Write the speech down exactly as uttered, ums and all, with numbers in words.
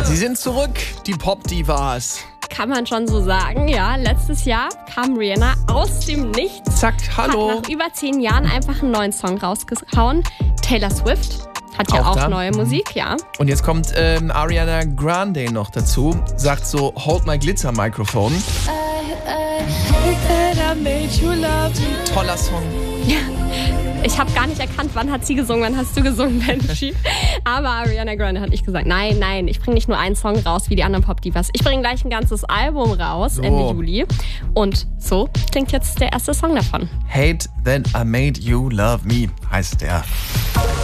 Sie sind zurück, die Pop-Divas. Kann man schon so sagen, ja. Letztes Jahr kam Rihanna aus dem Nichts. Zack, hallo. Hat nach über zehn Jahren einfach einen neuen Song rausgehauen. Taylor Swift hat ja Auch auch da? neue Musik, ja. Und jetzt kommt ähm, Ariana Grande noch dazu, sagt so, hold my glitter Microphone. Toller Song. Ich habe gar nicht erkannt, wann hat sie gesungen, wann hast du gesungen, Benji. Aber Ariana Grande hat nicht gesagt, nein, nein, ich bringe nicht nur einen Song raus wie die anderen Pop-Divas. Ich bringe gleich ein ganzes Album raus, So. Ende Juli. Und so klingt jetzt der erste Song davon. Hate Then I Made You Love Me heißt der.